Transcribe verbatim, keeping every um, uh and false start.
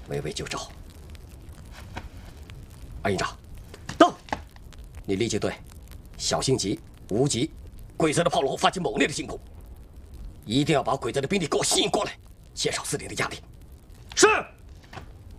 围魏救赵。二营长，到！你立即对小星级、无极、鬼子的炮楼发起猛烈的进攻，一定要把鬼子的兵力给我吸引过来，减少司令的压力。是。